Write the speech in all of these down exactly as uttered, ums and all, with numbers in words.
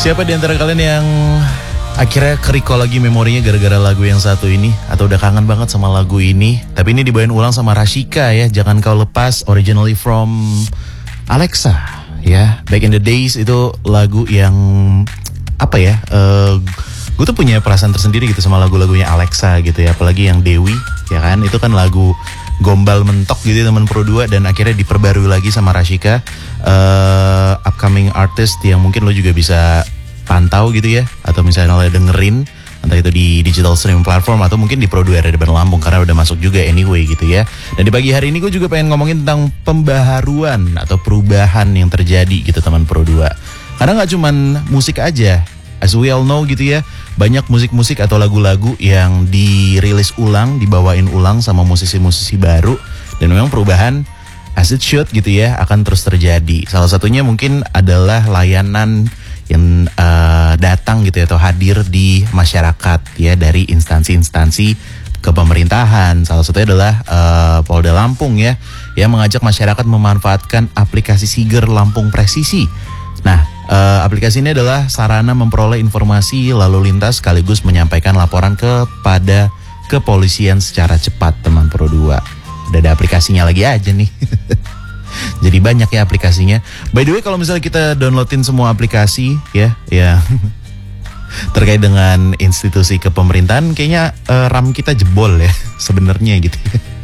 Siapa di antara kalian yang akhirnya ke-recall lagi memorinya gara-gara lagu yang satu ini? Atau udah kangen banget sama lagu ini? Tapi ini dibawain ulang sama Rashika ya. Jangan Kau Lepas, originally from Alexa ya. Back in the days itu lagu yang apa ya, uh, gue tuh punya perasaan tersendiri gitu sama lagu-lagunya Alexa gitu ya. Apalagi yang Dewi ya kan. Itu kan lagu gombal mentok gitu ya, teman Pro dua. Dan akhirnya diperbarui lagi sama Rashika, uh, upcoming artist yang mungkin lo juga bisa pantau gitu ya, atau misalnya lo dengerin entah itu di digital streaming platform atau mungkin di Pro dua R D Bandar Lampung, karena udah masuk juga anyway gitu ya. Dan di pagi hari ini gue juga pengen ngomongin tentang pembaharuan atau perubahan yang terjadi gitu teman Pro dua. Karena gak cuman musik aja, as we all know gitu ya, banyak musik-musik atau lagu-lagu yang dirilis ulang, dibawain ulang sama musisi-musisi baru. Dan memang perubahan as it should gitu ya akan terus terjadi. Salah satunya mungkin adalah layanan yang uh, datang gitu ya, atau hadir di masyarakat ya, dari instansi-instansi kepemerintahan. Salah satunya adalah uh, Polda Lampung ya, yang mengajak masyarakat memanfaatkan aplikasi Siger Lampung Presisi. Nah, uh, aplikasi ini adalah sarana memperoleh informasi lalu lintas sekaligus menyampaikan laporan kepada kepolisian secara cepat teman Pro dua. Udah ada aplikasinya lagi aja nih. Jadi banyak ya aplikasinya. By the way, kalau misalnya kita downloadin semua aplikasi ya, ya terkait dengan institusi kepemerintahan, kayaknya uh, RAM kita jebol ya sebenarnya gitu.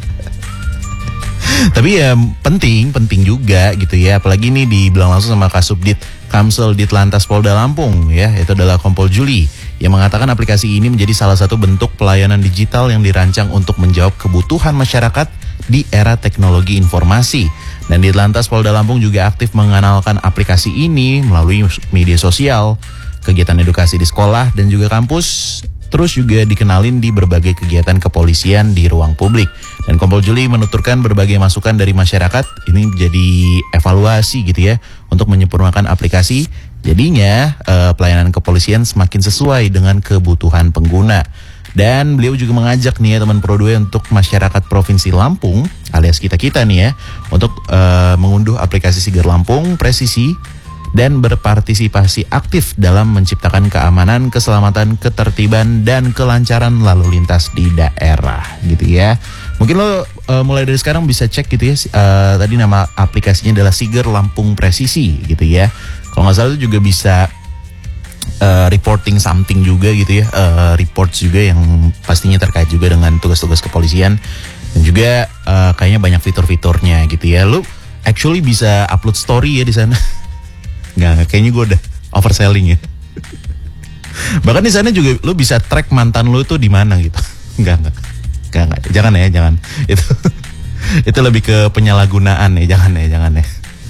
Tapi ya penting, penting juga gitu ya. Apalagi ini dibilang langsung sama Kasubdit Kamsel Ditlantas Polda Lampung ya, itu adalah Kompol Juli, yang mengatakan aplikasi ini menjadi salah satu bentuk pelayanan digital yang dirancang untuk menjawab kebutuhan masyarakat di era teknologi informasi. Dan Ditlantas Polda Lampung juga aktif mengenalkan aplikasi ini melalui media sosial, kegiatan edukasi di sekolah dan juga kampus, terus juga dikenalin di berbagai kegiatan kepolisian di ruang publik. Dan Kompol Juli menuturkan berbagai masukan dari masyarakat ini jadi evaluasi gitu ya, untuk menyempurnakan aplikasi. Jadinya eh, pelayanan kepolisian semakin sesuai dengan kebutuhan pengguna. Dan beliau juga mengajak nih ya teman Pro dua untuk masyarakat Provinsi Lampung alias kita-kita nih ya, untuk uh, mengunduh aplikasi Siger Lampung Presisi dan berpartisipasi aktif dalam menciptakan keamanan, keselamatan, ketertiban, dan kelancaran lalu lintas di daerah gitu ya. Mungkin lo uh, mulai dari sekarang bisa cek gitu ya, uh, tadi nama aplikasinya adalah Siger Lampung Presisi gitu ya. Kalau nggak salah itu juga bisa Uh, reporting something juga gitu ya, uh, reports juga yang pastinya terkait juga dengan tugas-tugas kepolisian. Dan juga uh, kayaknya banyak fitur-fiturnya gitu ya. Lu actually bisa upload story ya di sana. Nggak, kayaknya gue udah overselling ya. Bahkan di sana juga lu bisa track mantan lu tuh di mana gitu. Enggak, enggak. Enggak, enggak. Jangan ya, jangan. Itu itu lebih ke penyalahgunaan ya, jangan ya, jangan ya.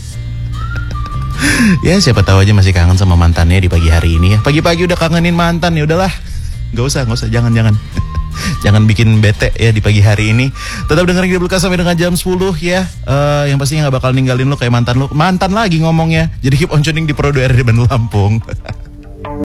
Ya siapa tahu aja masih kangen sama mantannya di pagi hari ini ya. Pagi-pagi udah kangenin mantan, ya udahlah. Gak usah, gak usah, jangan-jangan. Jangan bikin bete ya di pagi hari ini. Tetap dengerin Gila Belka sampai dengan jam sepuluh ya. uh, Yang pastinya gak bakal ninggalin lo kayak mantan lo. Mantan lagi ngomongnya. Jadi keep on tuning di Pro dua R D Bandar Lampung.